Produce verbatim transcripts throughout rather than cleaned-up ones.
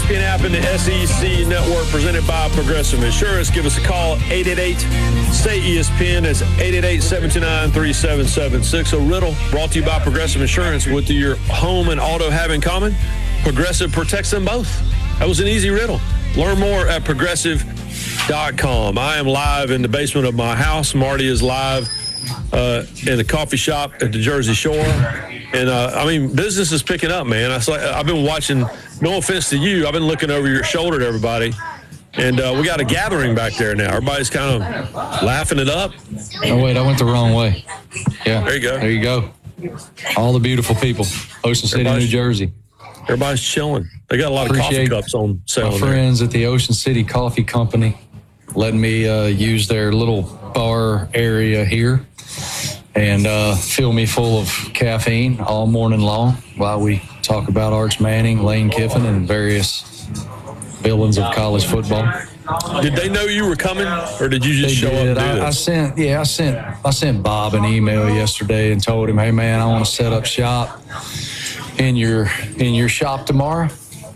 P N app and the S E C Network presented by Progressive Insurance. Give us a call, eight eight eight, S T A Y, E S P N. That's eight eight eight, seven two nine, three seven seven six. A riddle brought to you by Progressive Insurance. What do your home and auto have in common? Progressive protects them both. That was an easy riddle. Learn more at progressive dot com. I am live in the basement of my house. Marty is live uh, in the coffee shop at the Jersey Shore. And, uh, I mean, business is picking up, man. I, I've been watching, no offense to you, I've been looking over your shoulder at everybody. And uh, we got a gathering back there now. Everybody's kind of laughing it up. Oh, wait, I went the wrong way. Yeah. There you go. There you go. All the beautiful people. Ocean City, New Jersey. Everybody's chilling. They got a lot Appreciate of coffee cups on sale. My friends at the Ocean City Coffee Company letting me uh, use their little bar area here and uh, fill me full of caffeine all morning long while we talk about Arch Manning, Lane Kiffin, and various villains of college football. Did they know you were coming, or did you just they show did. up and do I, I this? sent, yeah, I sent, I sent Bob an email yesterday and told him, hey man, I want to set up shop in your in your shop tomorrow.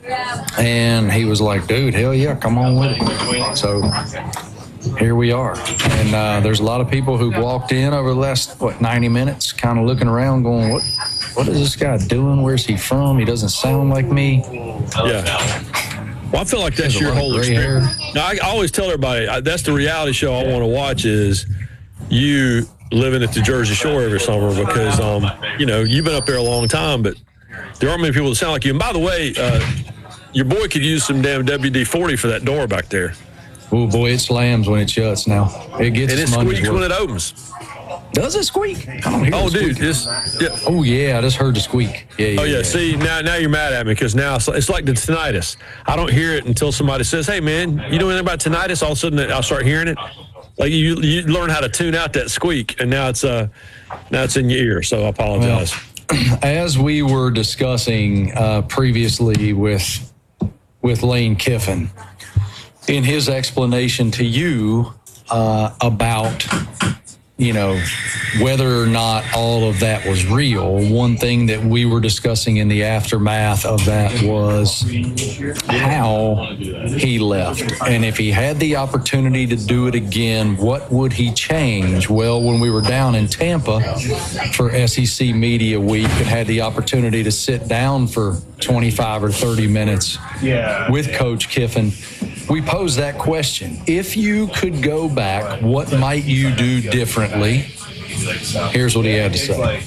And he was like, dude, hell yeah, come on with it. So here we are. And uh, there's a lot of people who've walked in over the last, what, ninety minutes, kind of looking around going, what what is this guy doing? Where's he from? He doesn't sound like me. Yeah. Well, I feel like that's your whole experience. Now, I always tell everybody, I, that's the reality show I want to watch is you living at the Jersey Shore every summer because, um, you know, you've been up there a long time, but there aren't many people that sound like you. And by the way, uh, your boy could use some damn W D forty for that door back there. Oh, boy, it slams when it shuts now. It gets And it squeaks when it opens. Does it squeak? I don't hear oh, it dude. squeaking. It's, yeah. Oh, yeah, I just heard the squeak. Yeah, yeah, Oh, yeah. yeah. See, now now you're mad at me because now it's, it's like the tinnitus. I don't hear it until somebody says, hey, man, you know anything about tinnitus? All of a sudden, I'll start hearing it. Like you you learn how to tune out that squeak, and now it's uh now it's in your ear, so I apologize. Well, as we were discussing uh, previously with with Lane Kiffin, in his explanation to you uh, about, you know, whether or not all of that was real, one thing that we were discussing in the aftermath of that was how he left. And if he had the opportunity to do it again, what would he change? Well, when we were down in Tampa for S E C Media Week and had the opportunity to sit down for twenty-five or thirty minutes with Coach Kiffin, we posed that question. If you could go back, what might you do differently? Here's what he had to say.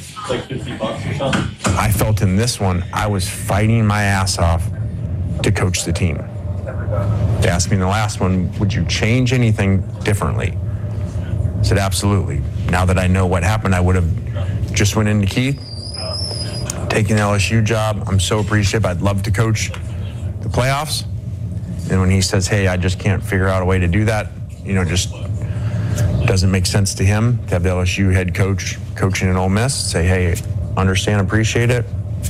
I felt in this one, I was fighting my ass off to coach the team. They asked me in the last one, would you change anything differently? I said, absolutely. Now that I know what happened, I would have just went into Keith, taken the L S U job. I'm so appreciative. I'd love to coach the playoffs. And when he says, hey, I just can't figure out a way to do that, you know, just doesn't make sense to him to have the L S U head coach coaching in Ole Miss, say, hey, understand, appreciate it.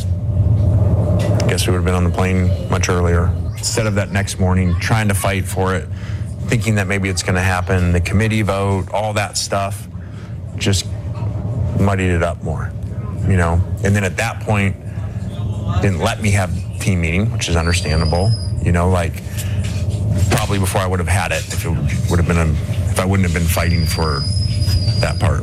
I guess we would have been on the plane much earlier. Instead of that next morning, trying to fight for it, thinking that maybe it's going to happen, the committee vote, all that stuff, just muddied it up more, you know. And then at that point, didn't let me have team meeting, which is understandable. You know, like probably before I would have had it, if it would have been a, if I wouldn't have been fighting for that part.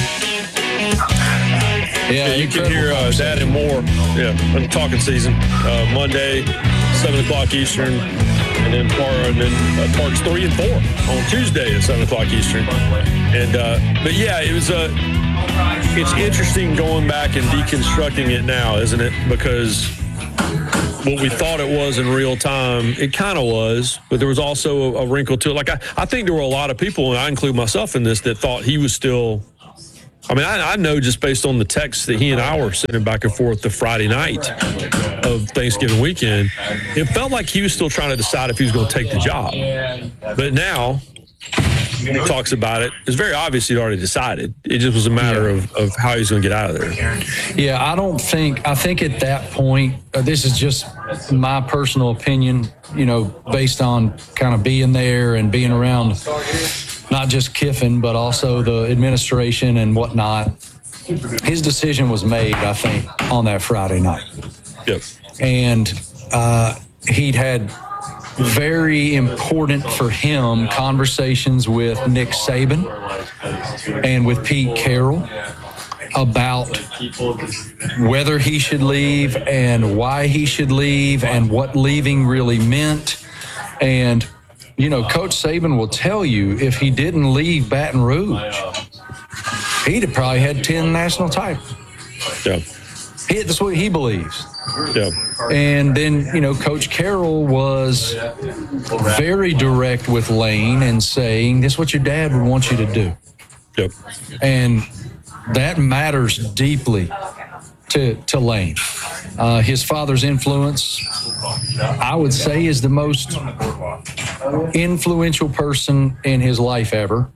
Yeah, you can hear uh, that and more. Yeah, I'm talking season. Uh, Monday, seven o'clock Eastern, and then part, and then uh, parts three and four on Tuesday at seven o'clock Eastern. And uh, but yeah, it was a. Uh, it's interesting going back and deconstructing it now, isn't it? Because what we thought it was in real time, it kind of was, but there was also a, a wrinkle to it. Like, I, I think there were a lot of people, and I include myself in this, that thought he was still, I mean, I, I know just based on the texts that he and I were sending back and forth the Friday night of Thanksgiving weekend, it felt like he was still trying to decide if he was going to take the job. But now, he talks about it. It's very obvious he'd already decided. It just was a matter of, of how he's going to get out of there. Yeah, I don't think, I think at that point, uh, this is just my personal opinion, you know, based on kind of being there and being around not just Kiffin, but also the administration and whatnot. His decision was made, I think, on that Friday night. Yep. And uh, he'd had very important for him conversations with Nick Saban and with Pete Carroll about whether he should leave and why he should leave and what leaving really meant. And, you know, Coach Saban will tell you if he didn't leave Baton Rouge, he'd have probably had ten national titles. Yeah. He, that's what he believes. Yeah. And then, you know, Coach Carroll was very direct with Lane and saying, this is what your dad would want you to do. Yep. And that matters deeply to, to Lane. Uh, his father's influence, I would say, is the most influential person in his life ever.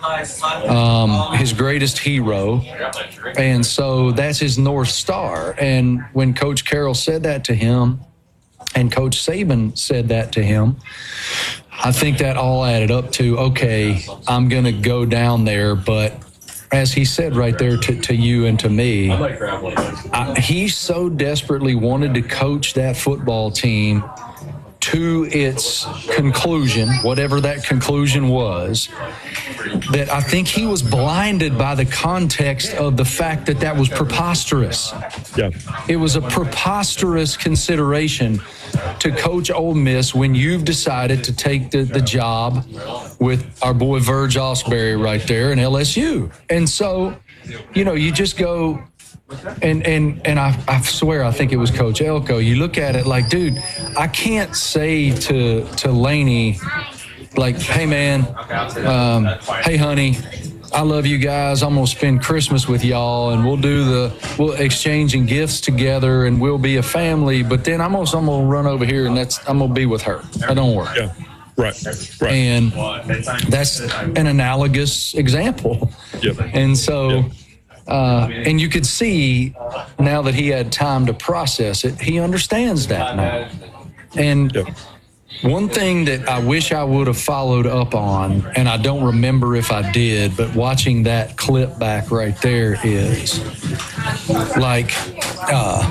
Um, his greatest hero. And so that's his North Star. And when Coach Carroll said that to him, and Coach Saban said that to him, I think that all added up to, okay, I'm going to go down there, but as he said right there to, to you and to me, I, he so desperately wanted to coach that football team to its conclusion, whatever that conclusion was, that I think he was blinded by the context of the fact that that was preposterous. Yeah. It was a preposterous consideration to coach Ole Miss when you've decided to take the, the job with our boy Verge Osbury right there in L S U. And so, you know, you just go, and and and I, I swear I think it was Coach Elko. You look at it like, dude, I can't say to to Laney, like, hey man, um, hey honey, I love you guys. I'm gonna spend Christmas with y'all, and we'll do the we'll exchanging gifts together, and we'll be a family. But then I'm also I'm gonna run over here, and that's I'm gonna be with her. That don't work. Yeah. Right. Right. And that's an analogous example. Yep. And so. Yep. Uh, and you could see now that he had time to process it, he understands that now. And Yep. one thing that I wish I would have followed up on, and I don't remember if I did, but watching that clip back right there is like, uh,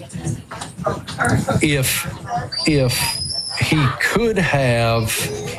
if, if he could have,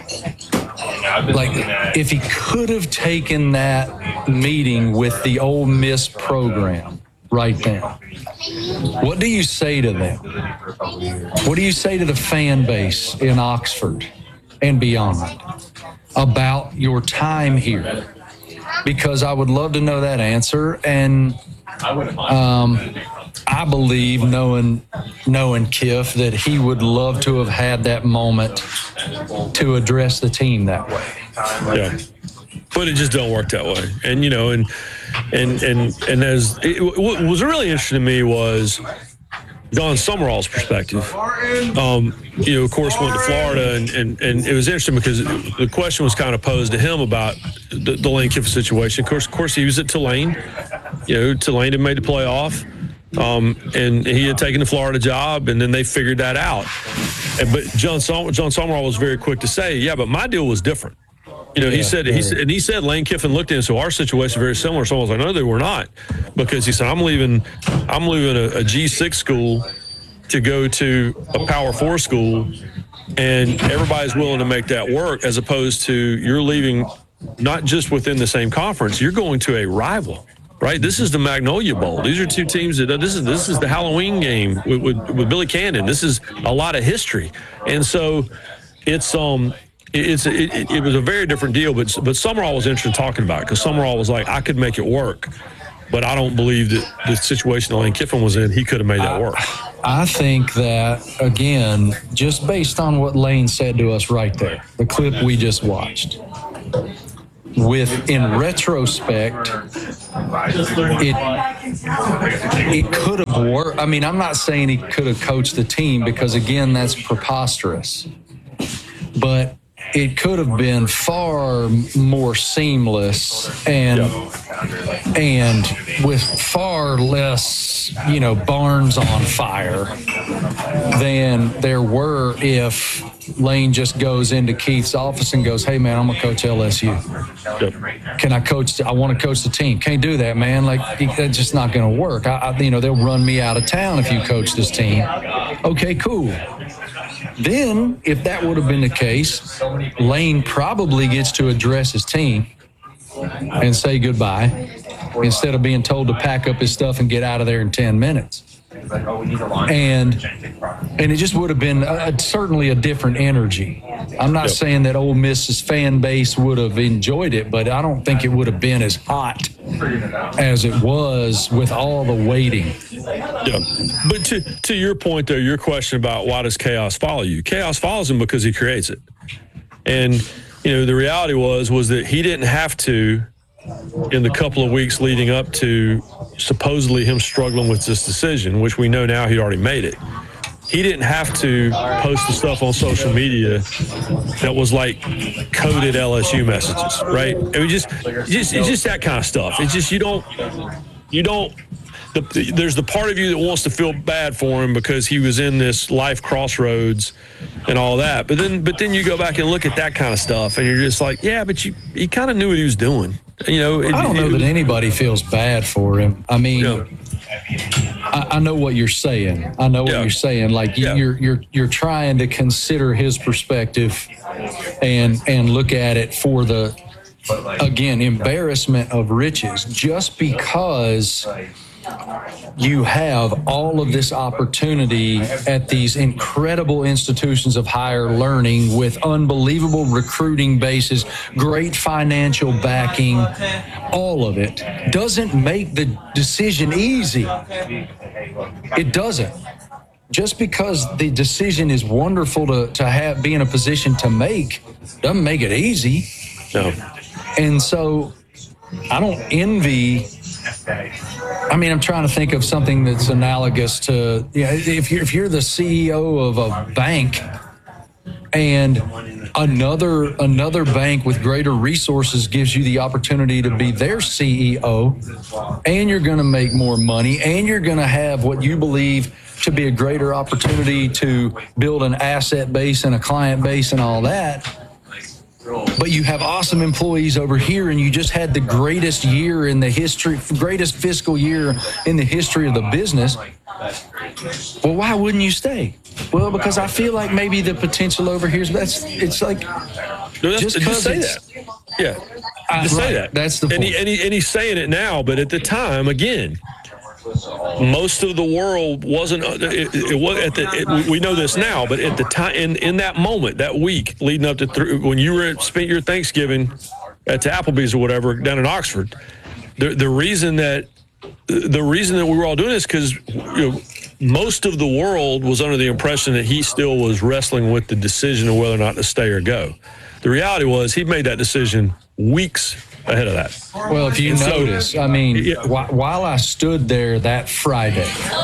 like, if he could have taken that meeting with the Ole Miss program right then, what do you say to them? What do you say to the fan base in Oxford and beyond about your time here? Because I would love to know that answer. And um, I believe, knowing knowing Kiff, that he would love to have had that moment to address the team that way. Yeah, but it just don't work that way. And you know, and and and and as it, what was really interesting to me was Don Summerall's perspective. Um, you know, of course, went to Florida, and, and and it was interesting because the question was kind of posed to him about the, the Lane Kiffin situation. Of course, of course, he was at Tulane. You know, Tulane had made the playoff. Um, and he had taken the Florida job, and then they figured that out. And, but John Som- John Summerall was very quick to say, "Yeah, but my deal was different." You know, he yeah, said yeah. he said, and he said Lane Kiffin looked at him. So our situation is very similar. Someone was like, "No, they were not," because he said, "I'm leaving, I'm leaving a, a G six school to go to a Power Four school, and everybody's willing to make that work, as opposed to you're leaving not just within the same conference, you're going to a rival." Right, this is the Magnolia Bowl. These are two teams that this is this is the Halloween game with, with, with Billy Cannon. This is a lot of history, and so it's um it's it, it, it was a very different deal. But but Summerall was interested in talking about it, because Summerall was like, I could make it work, but I don't believe that the situation that Lane Kiffin was in, he could have made that work. I think that, again, just based on what Lane said to us right there, the clip we just watched. With, in retrospect, it it could have worked. I mean, I'm not saying he could have coached the team, because, again, that's preposterous. But it could have been far more seamless and and with far less, you know, barns on fire than there were if Lane just goes into Keith's office and goes, "Hey man, I'm gonna coach L S U. Can I coach? I want to coach the team." Can't do that, man. Like, that's just not gonna work. I, I, you know, they'll run me out of town if you coach this team. Okay, cool. Then, if that would have been the case, Lane probably gets to address his team and say goodbye instead of being told to pack up his stuff and get out of there in ten minutes. And and it just would have been a, certainly a different energy. I'm not yep. saying that Ole Miss's fan base would have enjoyed it, but I don't think it would have been as hot as it was with all the waiting. Yeah. But to, to your point, though, your question about why does chaos follow you? Chaos follows him because he creates it. And, you know, the reality was, was that he didn't have to, in the couple of weeks leading up to supposedly him struggling with this decision, which we know now he already made it. He didn't have to post the stuff on social media that was like coded L S U messages, right? I mean, just, just, it's just that kind of stuff. It's just, you don't, you don't, the, there's the part of you that wants to feel bad for him because he was in this life crossroads and all that. But then, but then you go back and look at that kind of stuff and you're just like, yeah, but you, he kind of knew what he was doing. You know, it, I don't know it, that anybody feels bad for him. I mean, yeah. I, I know what you're saying. I know what yeah. you're saying. Like yeah. you're you're you're trying to consider his perspective and and look at it for the, again, embarrassment of riches. Just because you have all of this opportunity at these incredible institutions of higher learning with unbelievable recruiting bases, great financial backing, all of it doesn't make the decision easy. It doesn't. Just because the decision is wonderful to, to have, be in a position to make, doesn't make it easy. No. And so I don't envy. I mean, I'm trying to think of something that's analogous to, you know, if you're, if you're the C E O of a bank and another another bank with greater resources gives you the opportunity to be their C E O, and you're going to make more money, and you're going to have what you believe to be a greater opportunity to build an asset base and a client base and all that. But you have awesome employees over here, and you just had the greatest year in the history, greatest fiscal year in the history of the business. Well, why wouldn't you stay? Well, because I feel like maybe the potential over here is that's. It's like no, that's, just, just say that. Yeah, uh, just right, say that. That's the point. And, he, and, he, and he's saying it now, but at the time, again, most of the world wasn't. It, it was at the. It, we know this now, but at the time, in, in that moment, that week leading up to th- when you were spent your Thanksgiving at Applebee's or whatever down in Oxford, the the reason that the reason that we were all doing this because you know, most of the world was under the impression that he still was wrestling with the decision of whether or not to stay or go. The reality was he made that decision weeks ahead of that. Well, if you and notice, so, I mean, yeah. wh- while I stood there that Friday,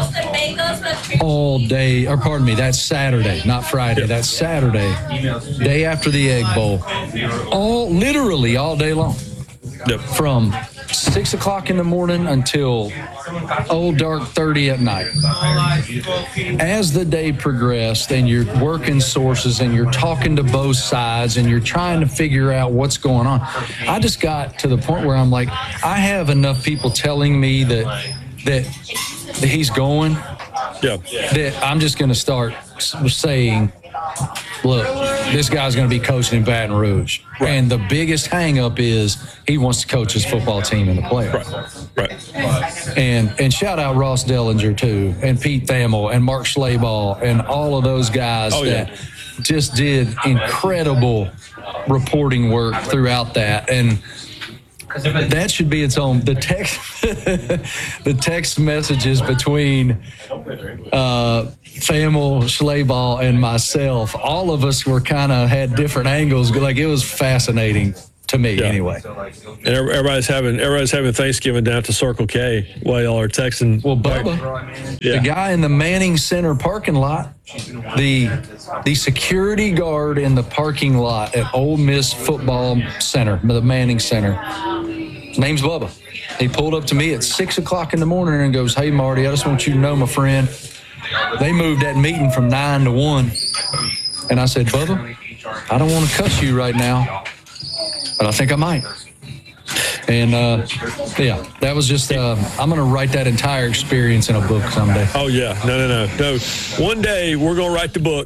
all day, or pardon me, that's Saturday, not Friday, yeah. that's Saturday, day after the Egg Bowl, all literally all day long, yep. from six o'clock in the morning until old dark thirty at night. As the day progressed and you're working sources and you're talking to both sides and you're trying to figure out what's going on, I just got to the point where I'm like, I have enough people telling me that that, that he's going, yeah. that I'm just going to start saying, look, this guy's going to be coaching in Baton Rouge. Right. And the biggest hang-up is he wants to coach his football team in the playoffs. Right. right. And and shout out Ross Dellinger, too, and Pete Thamel, and Mark Schlabach, and all of those guys oh, that yeah. just did incredible reporting work throughout that. And that should be its own. The text, the text messages between uh, Thamel, Schlabach, and myself, all of us were kind of had different angles. Like it was fascinating to me, yeah. anyway. And everybody's having everybody's having Thanksgiving down to Circle K while y'all are texting. Well, Bubba, yeah. the guy in the Manning Center parking lot, the the security guard in the parking lot at Ole Miss Football Center, the Manning Center. His name's Bubba. He pulled up to me at six o'clock in the morning and goes, "Hey, Marty, I just want you to know, my friend, they moved that meeting from nine to one." And I said, "Bubba, I don't want to cuss you right now, but I think I might." And, uh, yeah, that was just, uh, I'm going to write that entire experience in a book someday. Oh, yeah. No, no, no. No. One day we're going to write the book,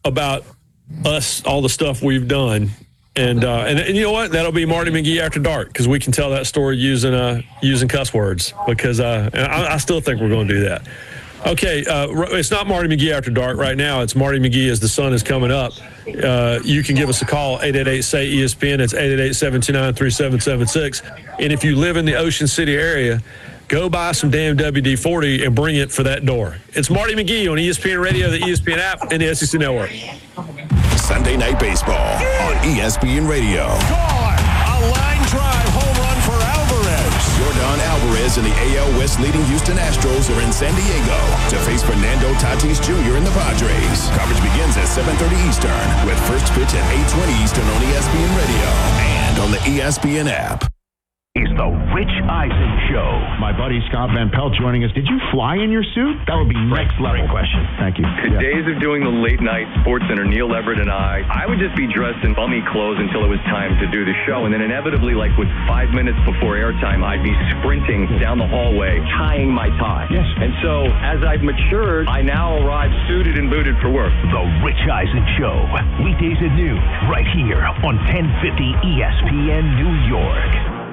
about us, all the stuff we've done. And, uh, and and you know what? That'll be Marty McGee After Dark, because we can tell that story using uh, using cuss words. Because uh, I, I still think we're going to do that. Okay, uh, it's not Marty McGee After Dark right now. It's Marty McGee as the sun is coming up. Uh, you can give us a call, eight eight eight, S A Y, E S P N. It's eight eight eight, seven two nine, three seven seven six. And if you live in the Ocean City area, go buy some damn W D forty and bring it for that door. It's Marty McGee on E S P N Radio, the E S P N app, and the S E C Network. Sunday Night Baseball on E S P N Radio. Gone! A line drive home run for Alvarez. Yordan Alvarez and the A L West leading Houston Astros are in San Diego to face Fernando Tatis Junior and the Padres. Coverage begins at seven thirty Eastern with first pitch at eight twenty Eastern on E S P N Radio and on the E S P N app. It's the Rich Eisen Show. My buddy Scott Van Pelt joining us. Did you fly in your suit? That would be next level. Great question. Thank you. The Yeah. days of doing the late night Sports Center, Neil Everett and I, I would just be dressed in bummy clothes until it was time to do the show. And then inevitably, like with five minutes before airtime, I'd be sprinting down the hallway, tying my tie. Yes. And so as I've matured, I now arrive suited and booted for work. The Rich Eisen Show. Weekdays at noon, right here on ten fifty E S P N New York.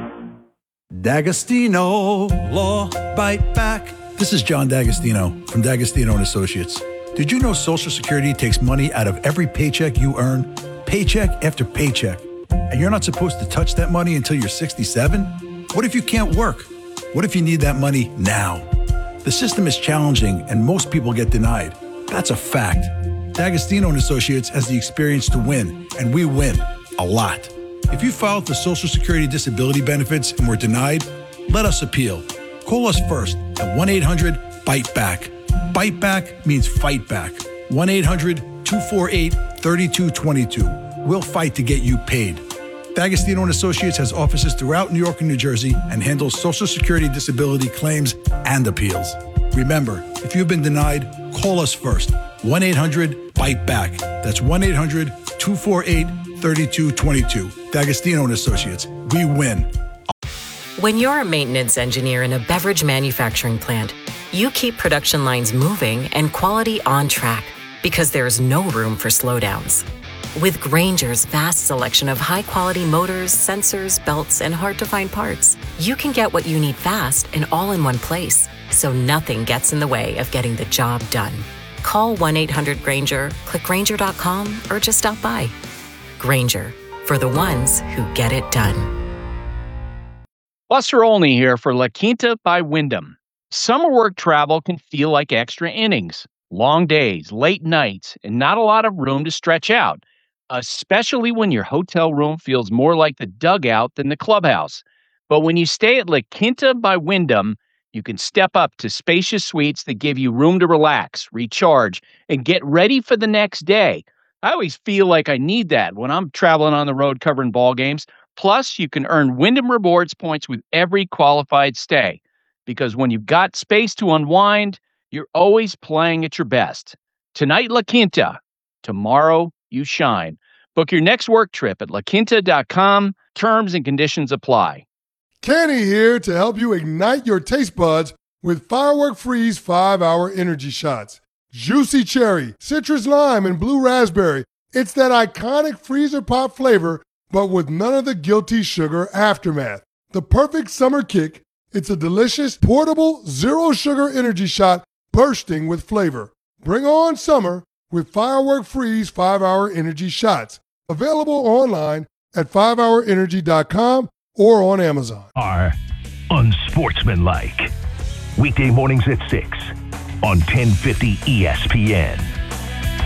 D'Agostino Law Bite Back. This is John D'Agostino from D'Agostino and Associates. Did you know Social Security takes money out of every paycheck you earn, paycheck after paycheck, and you're not supposed to touch that money until you're sixty-seven? What if you can't work? What if you need that money now? The system is challenging and most people get denied. That's a fact. D'Agostino and Associates has the experience to win, and we win a lot. If you filed for Social Security disability benefits and were denied, let us appeal. Call us first at one eight hundred bite back. Bite back means fight back. one eight hundred two four eight three two two two. We'll fight to get you paid. D'Agostino and Associates has offices throughout New York and New Jersey and handles Social Security disability claims and appeals. Remember, if you've been denied, call us first. one eight hundred bite back. That's one eight hundred two four eight three two two two. D'Agostino and Associates. We win. When you're a maintenance engineer in a beverage manufacturing plant, you keep production lines moving and quality on track because there's no room for slowdowns. With Grainger's vast selection of high-quality motors, sensors, belts, and hard-to-find parts, you can get what you need fast and all in one place, so nothing gets in the way of getting the job done. Call one eight hundred Grainger, click Grainger dot com, or just stop by. Grainger, for the ones who get it done. Buster Olney here for La Quinta by Wyndham. Summer work travel can feel like extra innings. Long days, late nights, and not a lot of room to stretch out, especially when your hotel room feels more like the dugout than the clubhouse. But when you stay at La Quinta by Wyndham, you can step up to spacious suites that give you room to relax, recharge, and get ready for the next day. I always feel like I need that when I'm traveling on the road covering ball games. Plus, you can earn Wyndham Rewards points with every qualified stay. Because when you've got space to unwind, you're always playing at your best. Tonight, La Quinta. Tomorrow, you shine. Book your next work trip at la quinta dot com. Terms and conditions apply. Kenny here to help you ignite your taste buds with Firework Freeze five hour Energy Shots. Juicy cherry, citrus lime, and blue raspberry. It's that iconic freezer pop flavor, but with none of the guilty sugar aftermath. The perfect summer kick. It's a delicious, portable, zero-sugar energy shot bursting with flavor. Bring on summer with Firework Freeze five hour Energy Shots. Available online at five hour energy dot com or on Amazon. Are unsportsmanlike. Weekday mornings at six on ten fifty E S P N.